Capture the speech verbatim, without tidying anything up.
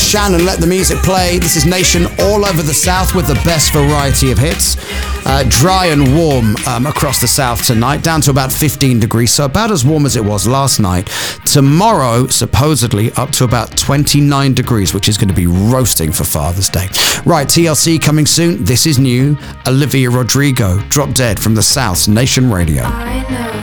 Shannon, let the music play. This is Nation all over the South with the best variety of hits. Uh, dry and warm um, across the South tonight, down to about fifteen degrees, so about as warm as it was last night. Tomorrow, supposedly up to about twenty-nine degrees, which is going to be roasting for Father's Day. Right, T L C coming soon. This is new. Olivia Rodrigo, Drop Dead from the South's Nation Radio. I know.